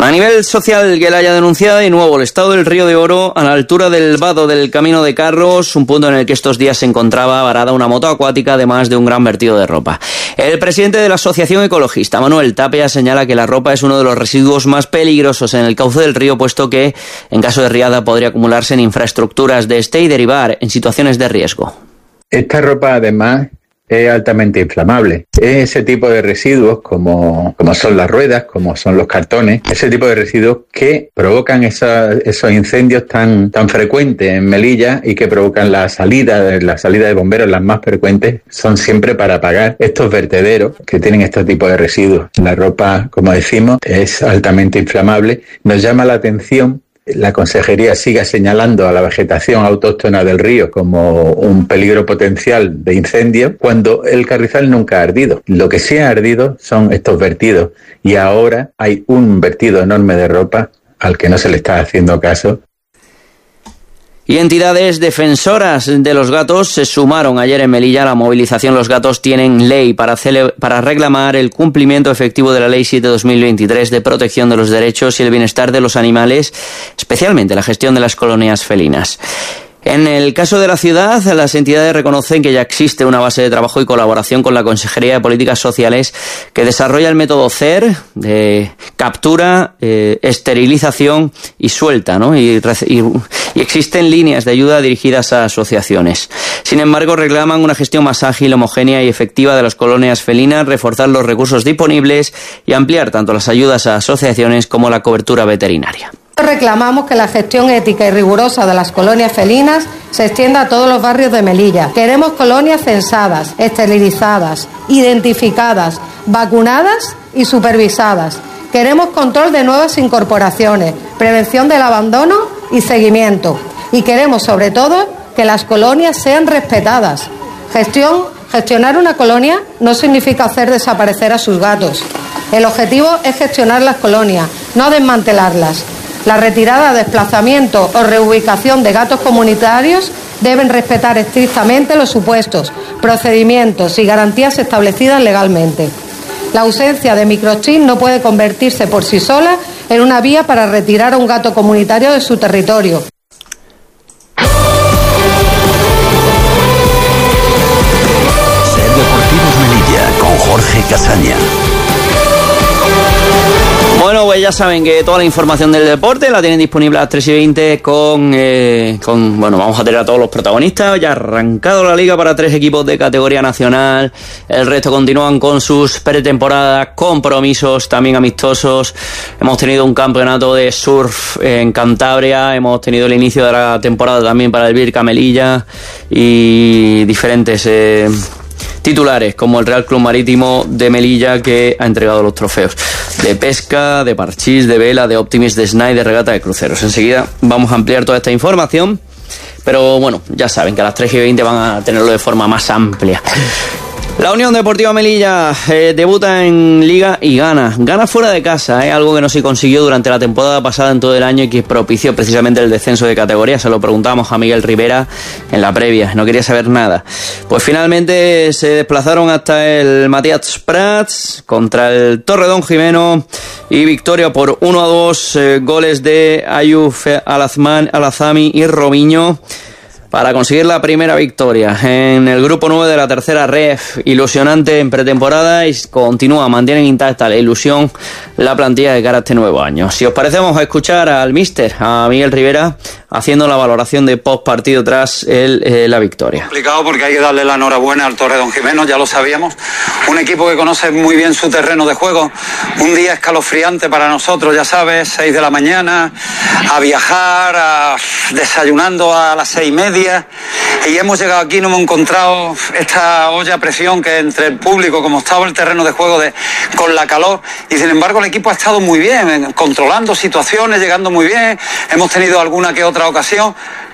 A nivel social, que la haya denunciado de nuevo el estado del Río de Oro a la altura del vado del Camino de Carros, un punto en el que estos días se encontraba varada una moto acuática, además de un gran vertido de ropa. El presidente de la Asociación Ecologista, Manuel Tapia, señala que la ropa es uno de los residuos más peligrosos en el cauce del río, puesto que, en caso de riada, podría acumularse en infraestructuras de este y derivar en situaciones de riesgo. Esta ropa, además, es altamente inflamable. Es ese tipo de residuos, como son las ruedas, como son los cartones, ese tipo de residuos que provocan esos incendios tan frecuentes en Melilla y que provocan la salida de bomberos, las más frecuentes, son siempre para apagar estos vertederos que tienen este tipo de residuos. La ropa, como decimos, es altamente inflamable. Nos llama la atención. La Consejería sigue señalando a la vegetación autóctona del río como un peligro potencial de incendio, cuando el Carrizal nunca ha ardido. Lo que sí ha ardido son estos vertidos, y ahora hay un vertido enorme de ropa al que no se le está haciendo caso. Y entidades defensoras de los gatos se sumaron ayer en Melilla a la movilización. Los gatos tienen ley para reclamar el cumplimiento efectivo de la Ley 7/2023 de protección de los derechos y el bienestar de los animales, especialmente la gestión de las colonias felinas. En el caso de la ciudad, las entidades reconocen que ya existe una base de trabajo y colaboración con la Consejería de Políticas Sociales que desarrolla el método CER de captura, esterilización y suelta, ¿no? Y existen líneas de ayuda dirigidas a asociaciones. Sin embargo, reclaman una gestión más ágil, homogénea y efectiva de las colonias felinas, reforzar los recursos disponibles y ampliar tanto las ayudas a asociaciones como la cobertura veterinaria. Reclamamos que la gestión ética y rigurosa de las colonias felinas se extienda a todos los barrios de Melilla. Queremos colonias censadas, esterilizadas, identificadas, vacunadas y supervisadas. Queremos control de nuevas incorporaciones, prevención del abandono y seguimiento. Y queremos, sobre todo, que las colonias sean respetadas. Gestionar una colonia no significa hacer desaparecer a sus gatos. El objetivo es gestionar las colonias, no desmantelarlas. La retirada, desplazamiento o reubicación de gatos comunitarios deben respetar estrictamente los supuestos, procedimientos y garantías establecidas legalmente. La ausencia de microchip no puede convertirse por sí sola en una vía para retirar a un gato comunitario de su territorio. Ser Deportivos Melilla con Jorge Casaña. Bueno, pues ya saben que toda la información del deporte la tienen disponible a las 3:20 bueno, vamos a tener a todos los protagonistas. Ya ha arrancado la liga para 3 equipos de categoría nacional. El resto continúan con sus pretemporadas, compromisos también amistosos. Hemos tenido un campeonato de surf en Cantabria. Hemos tenido el inicio de la temporada también para el Birka Melilla y diferentes titulares como el Real Club Marítimo de Melilla, que ha entregado los trofeos de pesca, de parchís, de vela, de optimist, de snide, de regata de cruceros. Enseguida vamos a ampliar toda esta información, pero bueno, ya saben que a las 3:20 van a tenerlo de forma más amplia. La Unión Deportiva Melilla debuta en Liga y gana fuera de casa, algo que no se consiguió durante la temporada pasada en todo el año y que propició precisamente el descenso de categoría. Se lo preguntamos a Miguel Rivera en la previa, no quería saber nada. Pues finalmente se desplazaron hasta el Matías Prats contra el Torredón Jimeno y victoria por 1-2, goles de Ayuf Alazami y Robinho, para conseguir la primera victoria en el grupo 9 de la tercera ref. Ilusionante en pretemporada y mantienen intacta la ilusión la plantilla de cara a este nuevo año. Si os parece, vamos a escuchar al míster, a Miguel Rivera, haciendo la valoración de post partido tras la victoria. Complicado porque hay que darle la enhorabuena al Torredón Jimeno, ya lo sabíamos. Un equipo que conoce muy bien su terreno de juego. Un día escalofriante para nosotros, ya sabes, 6 de la mañana, a viajar, desayunando a las 6:30. Y hemos llegado aquí, no hemos encontrado esta olla a presión que entre el público, como estaba el terreno de juego con la calor, y sin embargo el equipo ha estado muy bien, controlando situaciones, llegando muy bien. Hemos tenido alguna que otra ocasión,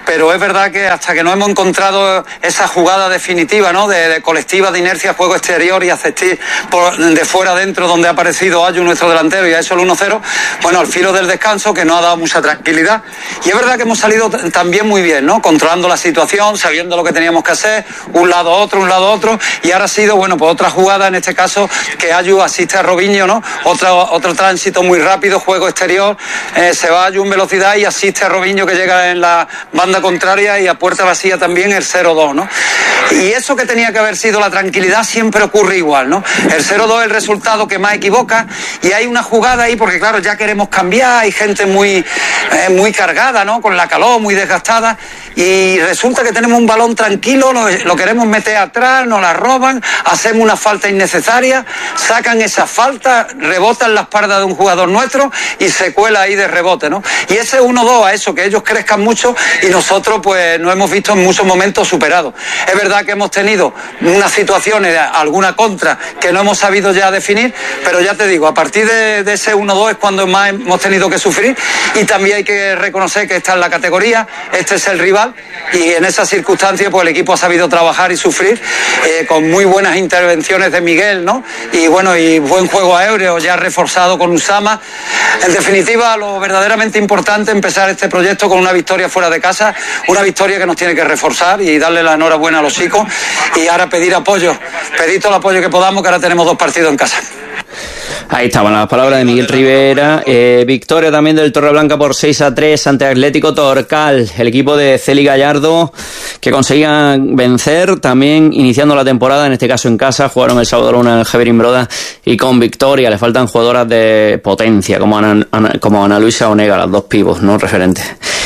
pero es verdad que hasta que no hemos encontrado esa jugada definitiva, ¿no? De colectiva, de inercia, juego exterior y asistir de fuera adentro, donde ha aparecido Ayu, nuestro delantero, y ha hecho el 1-0, bueno, al filo del descanso, que nos ha dado mucha tranquilidad. Y es verdad que hemos salido también muy bien, ¿no? Controlando la situación, sabiendo lo que teníamos que hacer, un lado otro, y ahora ha sido, bueno, pues otra jugada, en este caso, que Ayu asiste a Robinho, ¿no? Otro tránsito muy rápido, juego exterior, se va Ayu en velocidad y asiste a Robinho, que llega en la banda contraria, y a puerta vacía también el 0-2, ¿no? Y eso que tenía que haber sido la tranquilidad siempre ocurre igual, ¿no? El 0-2 es el resultado que más equivoca, y hay una jugada ahí, porque claro, ya queremos cambiar, hay gente muy cargada, ¿no? Con la calor, muy desgastada, y resulta que tenemos un balón tranquilo, lo queremos meter atrás, nos la roban, hacemos una falta innecesaria, sacan esa falta, rebotan la espalda de un jugador nuestro y se cuela ahí de rebote, ¿no? Y ese 1-2 a eso, que ellos crezcan mucho y nosotros pues nos hemos visto en muchos momentos superados. Es verdad que hemos tenido unas situaciones, alguna contra, que no hemos sabido ya definir, pero ya te digo, a partir de ese 1-2 es cuando más hemos tenido que sufrir, y también hay que reconocer que esta es la categoría, este es el rival, y en esas circunstancias pues el equipo ha sabido trabajar y sufrir con muy buenas intervenciones de Miguel, ¿no? Y bueno, y buen juego aéreo ya reforzado con Usama. En definitiva, lo verdaderamente importante, empezar este proyecto con una victoria fuera de casa, una victoria que nos tiene que reforzar y darle la enhorabuena a los chicos, y ahora pedir apoyo, pedir todo el apoyo que podamos, que ahora tenemos 2 partidos en casa. Ahí estaban las palabras de Miguel Rivera. Victoria también del Torreblanca por 6-3 ante Atlético Torcal, el equipo de Celi Gallardo, que conseguían vencer también iniciando la temporada, en este caso en casa. Jugaron el sábado luna en el Javerín Broda, y con victoria. Le faltan jugadoras de potencia como Ana Luisa Onega, las 2 pivos, ¿no? Referentes.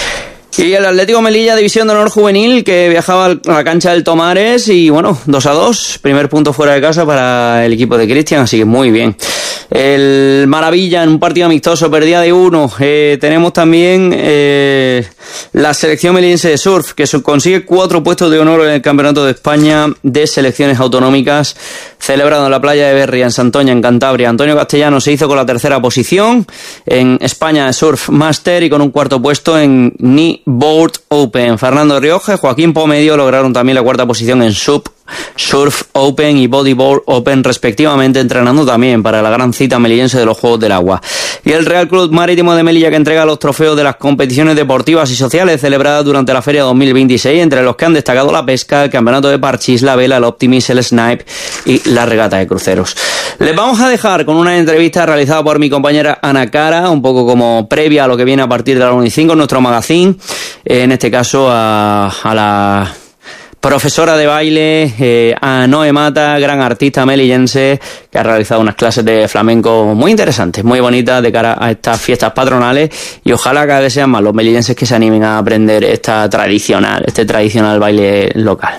Y el Atlético Melilla, división de honor juvenil, que viajaba a la cancha del Tomares, y bueno, 2-2, primer punto fuera de casa para el equipo de Cristian, así que muy bien. El Maravilla, en un partido amistoso, perdía de 1. Tenemos también la selección melillense de surf, que consigue 4 puestos de honor en el Campeonato de España de Selecciones Autonómicas, celebrado en la playa de Berria, en Santoña, en Cantabria. Antonio Castellano se hizo con la 3ª posición en España Surf Master, y con un 4º puesto en Board Open. Fernando Rioja y Joaquín Pomedio lograron también la 4ª posición en Surf Open y Bodyboard Open, respectivamente, entrenando también para la gran cita melillense de los Juegos del Agua. Y el Real Club Marítimo de Melilla, que entrega los trofeos de las competiciones deportivas y sociales celebradas durante la Feria 2026, entre los que han destacado la pesca, el campeonato de parchís, la vela, el optimis, el snipe y la regata de cruceros. Les vamos a dejar con una entrevista realizada por mi compañera Ana Cara, un poco como previa a lo que viene a partir de la 1 y 5 en nuestro magazine, en este caso a la profesora de baile, a Noé Mata, gran artista melillense, que ha realizado unas clases de flamenco muy interesantes, muy bonitas, de cara a estas fiestas patronales, y ojalá cada vez sean más los melillenses que se animen a aprender este tradicional baile local.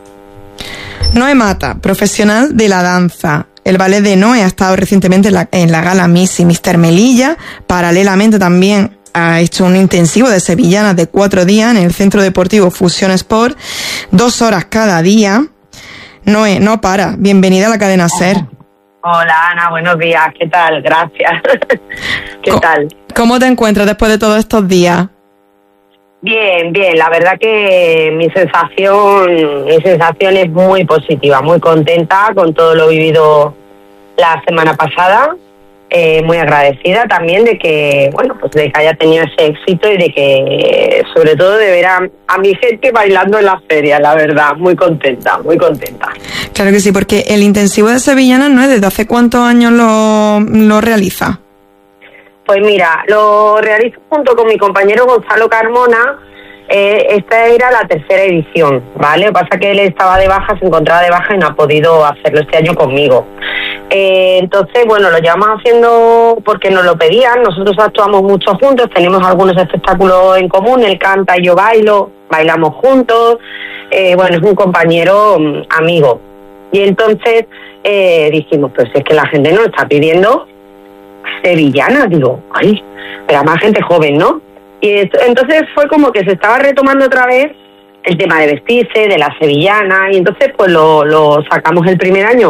Noé Mata, profesional de la danza. El ballet de Noé ha estado recientemente en la gala Miss y Mister Melilla. Paralelamente también ha hecho un intensivo de sevillanas de 4 días en el Centro Deportivo Fusión Sport, 2 horas cada día. Noé, no para. Bienvenida a la cadena SER. Hola Ana, buenos días. ¿Qué tal? Gracias. ¿Qué tal? ¿Cómo te encuentras después de todos estos días? Bien. La verdad que mi sensación es muy positiva, muy contenta con todo lo vivido la semana pasada. Muy agradecida también de que, pues de que haya tenido ese éxito, y de que, sobre todo, de ver a mi gente bailando en la feria, la verdad, muy contenta. Claro que sí, porque el intensivo de sevillanas, ¿no es? ¿Desde hace cuántos años lo realiza? Pues mira, lo realizo junto con mi compañero Gonzalo Carmona. Esta era la 3ª edición, ¿vale? Lo que pasa es que él estaba de baja, se encontraba de baja y no ha podido hacerlo este año conmigo. Entonces, lo llevamos haciendo porque nos lo pedían. Nosotros actuamos mucho juntos, tenemos algunos espectáculos en común, él canta y yo bailamos juntos. Es un compañero amigo. Y entonces dijimos, pues es que la gente nos está pidiendo sevillanas. Digo, pero más gente joven, ¿no? Y entonces fue como que se estaba retomando otra vez el tema de vestirse, de la sevillana, y entonces pues lo sacamos el primer año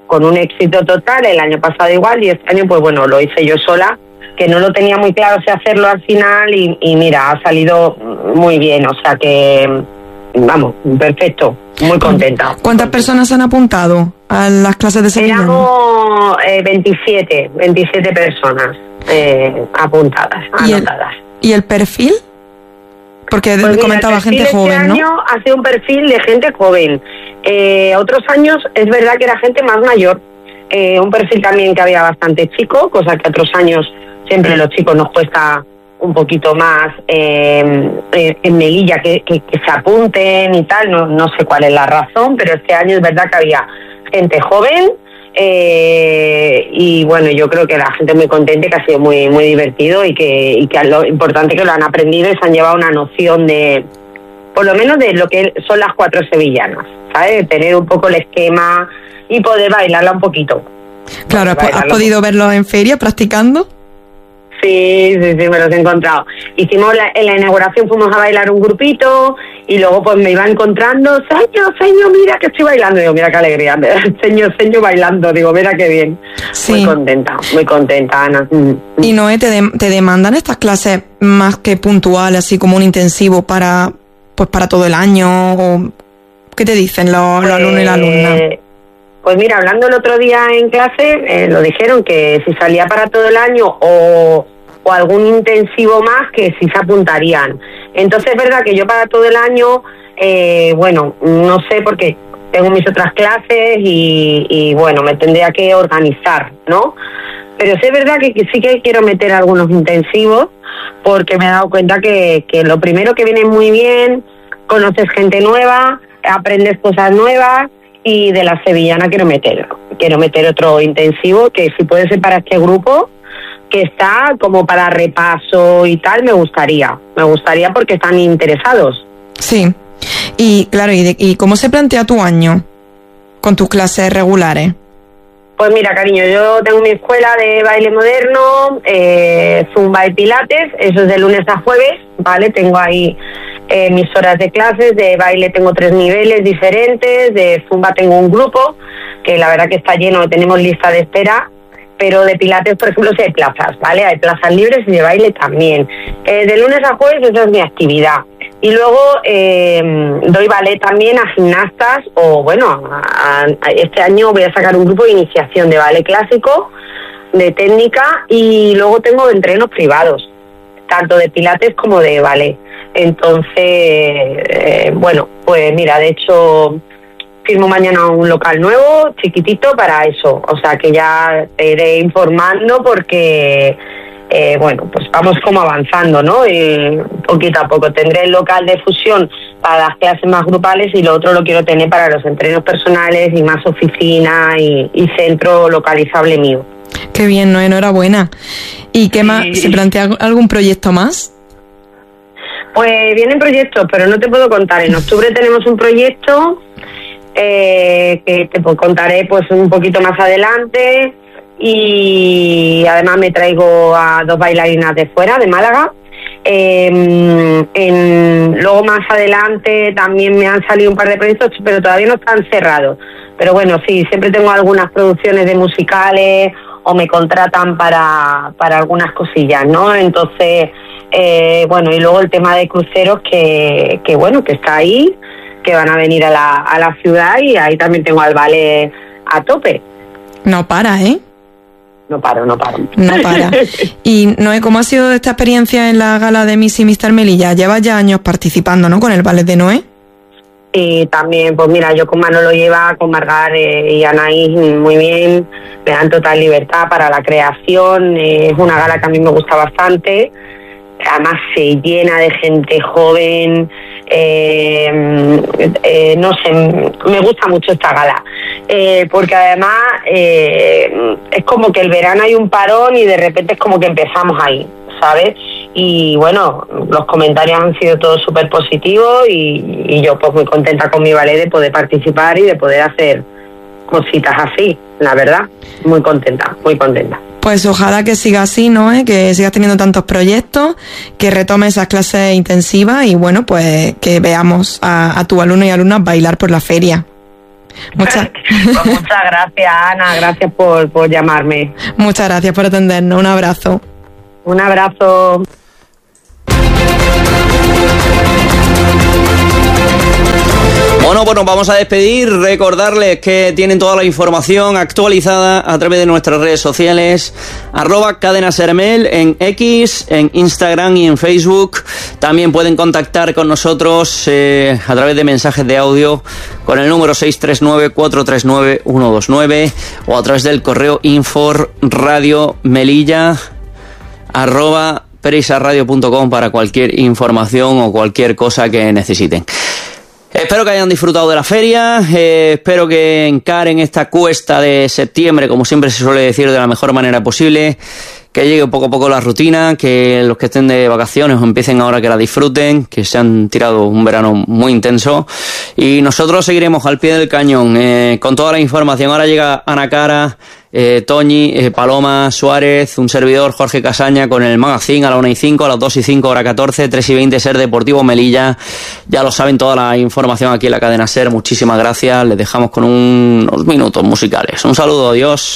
con un éxito total, el año pasado igual, y este año pues bueno, lo hice yo sola, que no lo tenía muy claro si hacerlo al final, y mira, ha salido muy bien, o sea que, vamos, perfecto, muy contenta. ¿Cuántas personas han apuntado a las clases de sevillano? Éramos 27 personas apuntadas, anotadas. ¿Y el perfil? Porque pues mira, comentaba gente joven, este año ha sido un perfil de gente joven. Otros años es verdad que era gente más mayor. Un perfil también que había bastante chico, cosa que otros años siempre los chicos nos cuesta un poquito más en Melilla que se apunten y tal. No sé cuál es la razón, pero este año es verdad que había gente joven. Y bueno, yo creo que la gente muy contenta, que ha sido muy muy divertido y que lo importante que lo han aprendido y se han llevado una noción de, por lo menos, de lo que son las 4 sevillanas, ¿sabes? Tener un poco el esquema y poder bailarla un poquito. Claro, ¿has podido verlos en feria practicando? Sí, me los he encontrado. Hicimos en la inauguración, fuimos a bailar un grupito y luego pues me iba encontrando, Seño, mira que estoy bailando. Digo, mira qué alegría, Seño bailando, digo, mira qué bien. Sí. Muy contenta, Ana. Y Noé, ¿te demandan estas clases más que puntuales, así como un intensivo para todo el año? ¿O qué te dicen los alumnos y las alumnas? Pues mira, hablando el otro día en clase, lo dijeron que si salía para todo el año o algún intensivo más, que sí se apuntarían. Entonces es verdad que yo para todo el año, bueno, no sé, porque tengo mis otras clases y bueno, me tendría que organizar, ¿no? Pero sí es verdad que sí que quiero meter algunos intensivos, porque me he dado cuenta que lo primero que viene muy bien, conoces gente nueva, aprendes cosas nuevas. Y de la sevillana quiero meter otro intensivo, que si puede ser para este grupo, que está como para repaso y tal, me gustaría porque están interesados. Sí, y claro, ¿y cómo se plantea tu año con tus clases regulares? Pues mira, cariño, yo tengo mi escuela de baile moderno, zumba y pilates, eso es de lunes a jueves, ¿vale? Tengo ahí mis horas de clases, de baile tengo 3 niveles diferentes, de zumba tengo un grupo, que la verdad que está lleno, tenemos lista de espera, pero de pilates, por ejemplo, sí hay plazas, ¿vale? Hay plazas libres y de baile también. De lunes a jueves esa es mi actividad. Y luego doy ballet también a gimnastas, o bueno, este año voy a sacar un grupo de iniciación de ballet clásico, de técnica, y luego tengo entrenos privados, tanto de pilates como de ballet. Entonces, bueno, pues mira, de hecho firmo mañana un local nuevo, chiquitito, para eso. O sea que ya te iré informando porque, bueno, pues vamos como avanzando, ¿no? Poquito a poco. Tendré el local de fusión para las clases más grupales y lo otro lo quiero tener para los entrenos personales y más oficina y centro localizable mío. Qué bien, ¿no? Enhorabuena. ¿Y qué más? ¿Se plantea algún proyecto más? Pues vienen proyectos, pero no te puedo contar. En octubre tenemos un proyecto que te contaré pues un poquito más adelante, y además me traigo a 2 bailarinas de fuera, de Málaga. Luego más adelante también me han salido un par de proyectos, pero todavía no están cerrados. Pero bueno, sí, siempre tengo algunas producciones de musicales o me contratan para algunas cosillas, ¿no? Entonces, bueno, y luego el tema de cruceros que bueno, que está ahí, que van a venir a la ciudad, y ahí también tengo al ballet a tope. No para, ¿eh? No paro. No para. Y Noé, ¿cómo ha sido esta experiencia en la gala de Miss y Mr. Melilla? Llevas ya años participando, ¿no?, con el ballet de Noé. Y también, pues mira, yo con Manolo Lleva, con Margar y Anaís muy bien, me dan total libertad para la creación. Es una gala que a mí me gusta bastante, además se llena de gente joven, no sé, me gusta mucho esta gala, porque además es como que el verano hay un parón y de repente es como que empezamos ahí, ¿sabes? Y bueno, los comentarios han sido todos súper positivos y yo pues muy contenta con mi ballet de poder participar y de poder hacer cositas así, la verdad, muy contenta. Pues ojalá que siga así, ¿no? Que sigas teniendo tantos proyectos, que retomes esas clases intensivas y bueno, pues que veamos a tu alumno y alumnas bailar por la feria. Pues muchas gracias, Ana, gracias por llamarme. Muchas gracias por atendernos, un abrazo. Un abrazo. Bueno, pues nos vamos a despedir. Recordarles que tienen toda la información actualizada a través de nuestras redes sociales, @cadenasermel en X, en Instagram y en Facebook. También pueden contactar con nosotros a través de mensajes de audio con el número 639-439-129 o a través del correo inforradiomelilla@perisaradio.com para cualquier información o cualquier cosa que necesiten. Espero que hayan disfrutado de la feria, espero que encaren esta cuesta de septiembre, como siempre se suele decir, de la mejor manera posible, que llegue poco a poco la rutina, que los que estén de vacaciones o empiecen ahora que la disfruten, que se han tirado un verano muy intenso, y nosotros seguiremos al pie del cañón con toda la información. Ahora llega Ana Cara, Toñi, Paloma Suárez, un servidor, Jorge Casaña, con el Magazine a las 1:05, a las 2:05, hora 14, 3:20, Ser Deportivo Melilla. Ya lo saben, toda la información aquí en la cadena Ser. Muchísimas gracias, les dejamos con unos minutos musicales. Un saludo, adiós.